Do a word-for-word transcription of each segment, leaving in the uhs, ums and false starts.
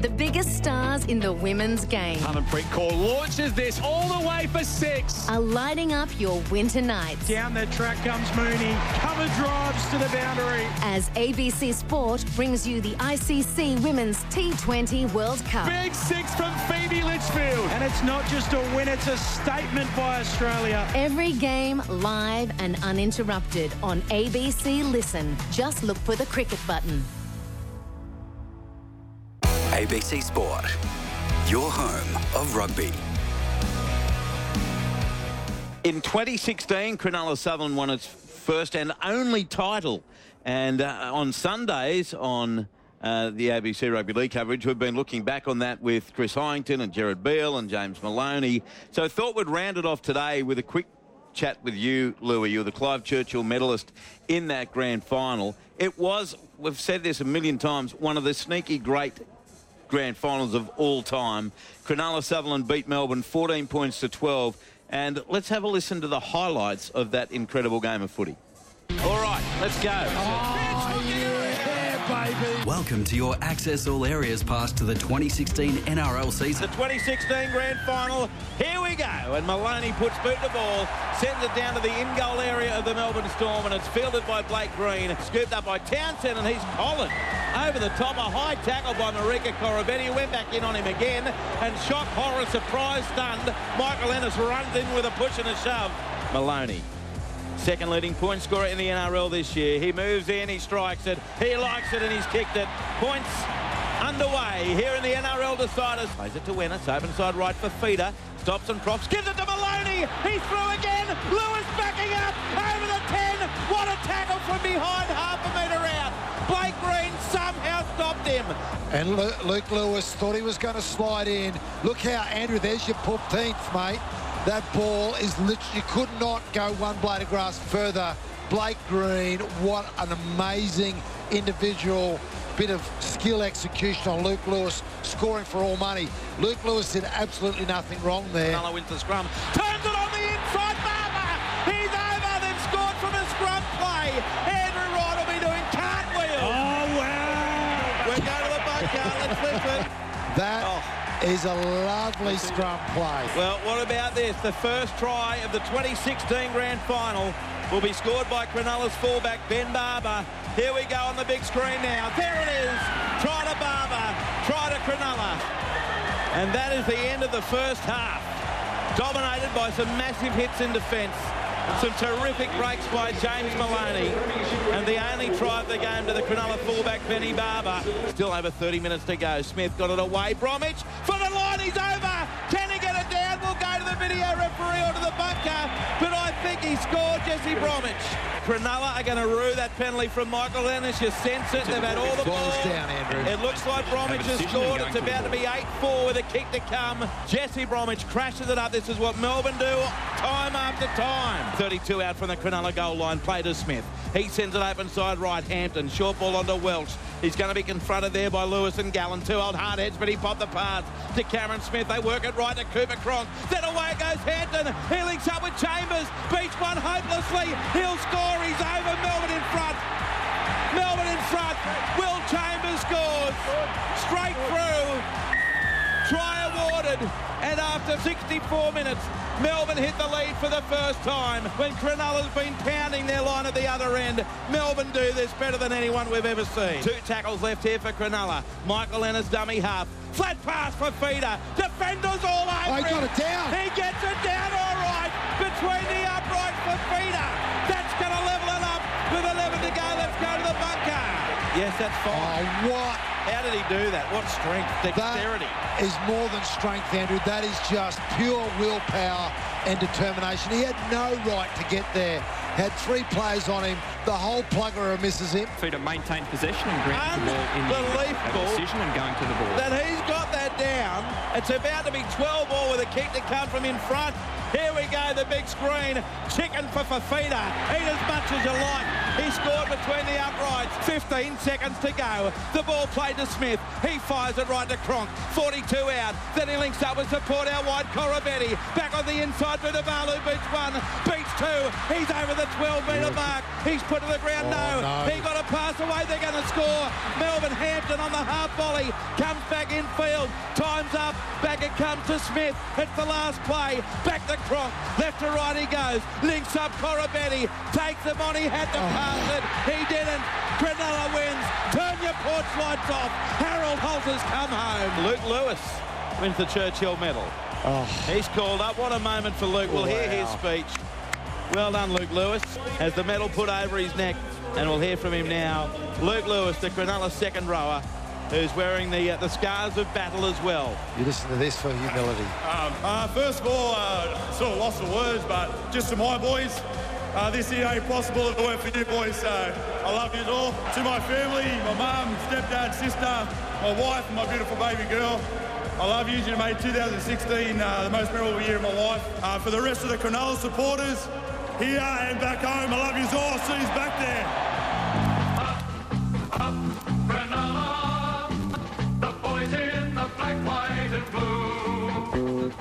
The biggest stars in the women's game Harmanpreet Kaur launches this all the way for six. are lighting up your winter nights. Down the track comes Mooney. Cover drives to the boundary. As A B C Sport brings you the I C C Women's T twenty World Cup. Big six from Phoebe Litchfield. And it's not just a win, it's a statement by Australia. Every game live and uninterrupted on A B C Listen. Just look for the cricket button. A B C Sport, your home of rugby. In twenty sixteen, Cronulla Sutherland won its first and only title. And uh, on Sundays on uh, the A B C Rugby League coverage, we've been looking back on that with Chris Hyington and Gerard Beale and James Maloney. So I thought we'd round it off today with a quick chat with you, Louis. You're the Clive Churchill medalist in that grand final. It was, we've said this a million times, one of the sneaky great grand finals of all time. Cronulla Sutherland beat Melbourne fourteen points to twelve. And let's have a listen to the highlights of that incredible game of footy. All right, let's go. Oh, yeah, baby. Welcome to your Access All Areas pass to the twenty sixteen N R L season. The twenty sixteen grand final, here we go. And Maloney puts boot to ball, sends it down to the in-goal area of the Melbourne Storm, and it's fielded by Blake Green, scooped up by Townsend, and he's Colin. Over the top, a high tackle by Marika Korobetti, went back in on him again, and shock, horror, surprise, stunned. Michael Ennis runs in with a push and a shove. Maloney, second leading point scorer in the N R L this year. He moves in, he strikes it, he likes it, and he's kicked it. Points underway here in the N R L deciders. Plays it to Ennis, open side right for Feeder. Stops and props, gives it to Maloney. He's through again. Lewis backing up over the ten. What a tackle from behind, half a metre out. Blake Green somehow stopped him. And Luke Lewis thought he was going to slide in. Look how, Andrew, there's your fifteenth, mate. That ball is literally, you could not go one blade of grass further. Blake Green, what an amazing individual bit of skill execution on Luke Lewis, scoring for all money. Luke Lewis did absolutely nothing wrong there. Cronulla wins the scrum, turns it on the inside, Barber! He's over, they've scored from a scrum play. Andrew Wright will be doing cartwheels. Oh, wow. We're going to the bunker, let's listen. That Oh. is a lovely scrum play. Well, what about this? The first try of the twenty sixteen grand final will be scored by Cronulla's fullback, Ben Barber. Here we go on the big screen now. There it is. Try to Barber. Try to Cronulla. And that is the end of the first half. Dominated by some massive hits in defence. Some terrific breaks by James Maloney. And the only try of the game to the Cronulla fullback, Benny Barber. Still over thirty minutes to go. Smith got it away. Bromwich for the line. He's over. Can he get it down? We'll go to the video referee or to the bunker. But I think he scored, Jesse Bromwich. Cronulla are going to rue that penalty from Michael Ennis. You sense it. They've had all the Balls ball. down, Andrew. It looks like Bromwich has scored. It's about to be eight four with a kick to come. Jesse Bromwich crashes it up. This is what Melbourne do time after time. thirty-two out from the Cronulla goal line. Play to Smith. He sends it open side right. Hampton. Short ball onto Welch. He's going to be confronted there by Lewis and Gallen. Two old hard heads, but he popped the pass to Cameron Smith. They work it right to Cooper Cronk. Then away goes Hampton. He links up with Chambers. Beats one hopelessly. He'll score. He's over. Melbourne in front. Melbourne in front. Will Chambers scores. Straight through. Try awarded. And after sixty-four minutes, Melbourne hit the lead for the first time. When Cronulla's been pounding their line at the other end, Melbourne do this better than anyone we've ever seen. Two tackles left here for Cronulla. Michael Ennis, dummy half. Flat pass for Feeder. Defenders all over Oh, he him. got it down. He gets it down all right. Between the uprights for Feeder. That's going to level it up with eleven to go. Let's go to the bunker. Yes, that's fine. Oh, what? How did he do that? What strength, dexterity. That is more than strength, Andrew. That is just pure willpower and determination. He had no right to get there. Had three players on him. The whole plugger misses him. To maintain possession and grant the ball in the Unbelievable decision and going to the ball. that he's got that down. It's about to be twelve ball with a kick to come from in front. Here we go, the big screen. Chicken for Fafita. Eat as much as you like. He scored between the uprights. fifteen seconds to go. The ball played to Smith. He fires it right to Cronk. forty-two out. Then he links up with support out wide. Korobetti. Back on the inside for Navalu. Beats one. Beats two. He's over the twelve metre mark. He's put to the ground. Oh, no. no. He got a pass away. They're going to score. Melbourne Hampton on the half volley, comes back in field, time's up, back it comes to Smith, it's the last play, back to Cronk, left to right he goes, links up Corabetti, takes him on, he had to pass it, he didn't, Cronulla wins, turn your porch lights off, Harold Holt has come home. Luke Lewis wins the Churchill medal. Oh. He's called up, what a moment for Luke, we'll Wow. hear his speech. Well done, Luke Lewis, has the medal put over his neck, and we'll hear from him now. Luke Lewis, the Cronulla second rower, who's wearing the uh, the scars of battle as well. You listen to this for humility. Um, uh, first of all, uh, sort of lost for words, but just to my boys, uh, this year ain't possible if it weren't for you boys, so I love you all. To my family, my mum, stepdad, sister, my wife, and my beautiful baby girl, I love you. You made two thousand sixteen uh, the most memorable year of my life. Uh, for the rest of the Cronulla supporters, here and back home, I love you all. See you back there. Up, up, Cronulla, the boys in the black, white and blue.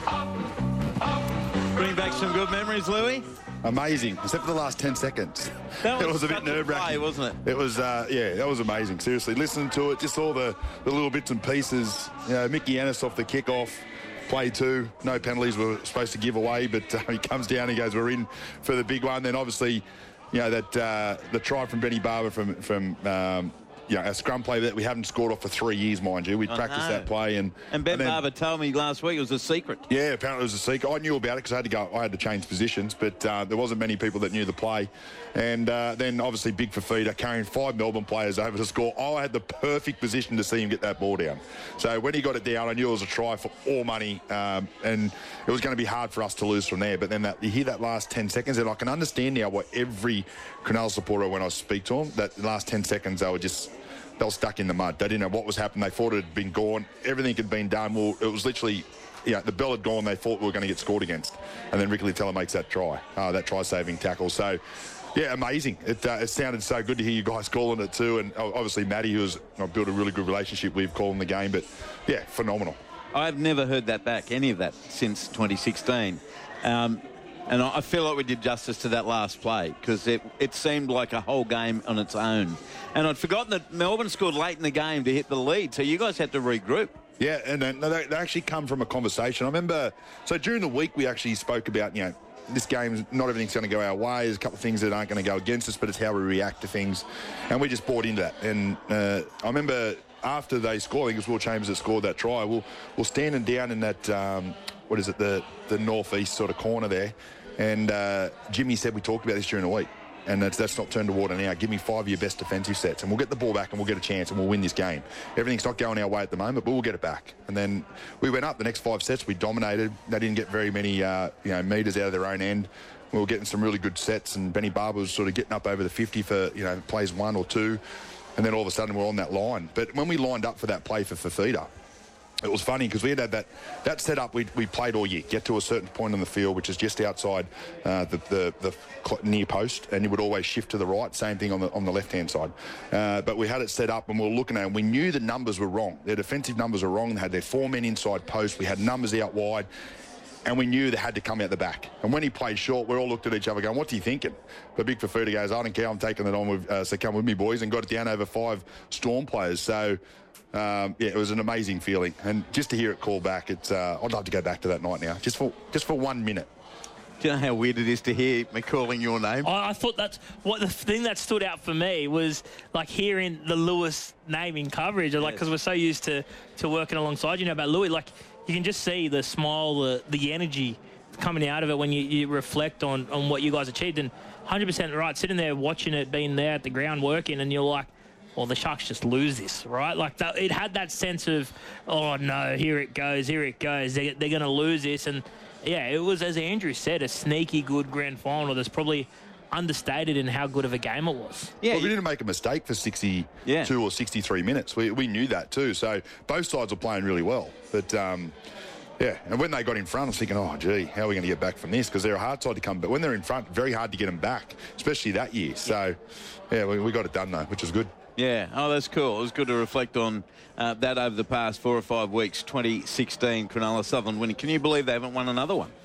Up, up, Bring back some good memories, Louis. Amazing, except for the last ten seconds. That was it was a such bit a nerve-wracking, play, wasn't it? It was, uh, yeah, that was amazing. Seriously, listening to it, just all the, the little bits and pieces. You know, Mickey Ennis off the kick-off, play two, no penalties were supposed to give away, but uh, he comes down, he goes, we're in for the big one. Then obviously, you know, that uh, the try from Benny Barber from from um, you know, a scrum play that we haven't scored off for three years, mind you. We'd I practiced know. that play, and And Ben and then, Barber told me last week it was a secret. yeah, apparently it was a secret. I knew about it because I had to go. I had to change positions, but uh, there wasn't many people that knew the play. And uh, then obviously Big Fafita carrying five Melbourne players over to score. I had the perfect position to see him get that ball down. So when he got it down, I knew it was a try for all money, um, and it was going to be hard for us to lose from there. But then that, you hear that last ten seconds, and I can understand now what every Cronulla supporter, when I speak to them, that last ten seconds they were just. They were stuck in the mud. They didn't know what was happening. They thought it had been gone. Everything had been done. Well, it was literally, you know, the bell had gone. They thought we were going to get scored against. And then Ricky Litella makes that try, uh, that try-saving tackle. So, yeah, amazing. It, uh, it sounded so good to hear you guys calling it too. And obviously Matty, who has you know, built a really good relationship with calling the game. But, yeah, phenomenal. I've never heard that back, any of that, since twenty sixteen. Um, and I feel like we did justice to that last play because it, it seemed like a whole game on its own. And I'd forgotten that Melbourne scored late in the game to hit the lead, so you guys had to regroup. Yeah, and then they, they actually come from a conversation. I remember, so during the week we actually spoke about, you know, this game, not everything's going to go our way. There's a couple of things that aren't going to go against us, but it's how we react to things. And we just bought into that. And uh, I remember after they scored, I think it was Will Chambers that scored that try, we'll, we'll standing down in that, um, what is it, the, the northeast sort of corner there. And uh, Jimmy said we talked about this during the week. And that's, that's not turned to water now. Give me five of your best defensive sets and we'll get the ball back and we'll get a chance and we'll win this game. Everything's not going our way at the moment, but we'll get it back. And then we went up the next five sets. We dominated. They didn't get very many uh, you know, metres out of their own end. We were getting some really good sets and Benny Barber was sort of getting up over the fifty for, you know, plays one or two. And then all of a sudden we're on that line. But when we lined up for that play for Fafita, it was funny because we had that that setup we we played all year. Get to a certain point on the field, which is just outside uh, the, the the near post, and you would always shift to the right. Same thing on the on the left hand side. Uh, but we had it set up, and we were looking at it. And we knew the numbers were wrong. Their defensive numbers were wrong. They had their four men inside post. We had numbers out wide. And we knew they had to come out the back. And when he played short, we all looked at each other going, what's he thinking? But Big Fafita goes, I don't care, I'm taking it on with, uh, so come with me, boys, and got it down over five Storm players. So, um, yeah, it was an amazing feeling. And just to hear it call back, it's, uh, I'd love to go back to that night now, just for just for one minute. Do you know how weird it is to hear me calling your name? I, I thought that's what the thing that stood out for me was like hearing the Lewis name in coverage, like because we're so used to to working alongside. You know about Louis, like you can just see the smile, the the energy coming out of it when you, you reflect on on what you guys achieved. And one hundred percent right, sitting there watching it, being there at the ground working, and you're like, well, the Sharks just lose this, right? Like that, it had that sense of, oh no, here it goes, here it goes. They, they're going to lose this, and yeah, it was, as Andrew said, a sneaky good grand final. That's probably understated in how good of a game it was. Yeah, well, we didn't make a mistake for sixty-two yeah. or sixty-three minutes. We, we knew that too. So both sides were playing really well. But, um, yeah, and when they got in front, I was thinking, oh, gee, how are we going to get back from this? Because they're a hard side to come. But when they're in front, very hard to get them back, especially that year. So, yeah, we, we got it done, though, which was good. Yeah, oh, that's cool. It was good to reflect on uh, that over the past four or five weeks. twenty sixteen Cronulla Sutherland winning. Can you believe they haven't won another one?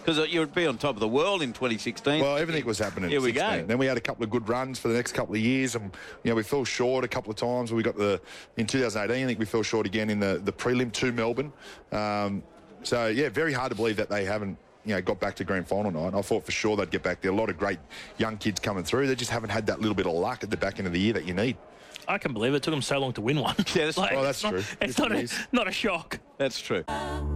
because you'd be on top of the world in twenty sixteen. Well, everything was happening. Here we sixteen. go. Then we had a couple of good runs for the next couple of years, and you know we fell short a couple of times. We got the in two thousand eighteen. I think we fell short again in the the prelim to Melbourne. Um, so yeah, very hard to believe that they haven't. You know, got back to grand final night. I thought for sure they'd get back there. A lot of great young kids coming through. They just haven't had that little bit of luck at the back end of the year that you need. I can believe it took them so long to win one. Yeah, that's, oh, that's it's true. Not, it's It not a, is. not a shock. That's true.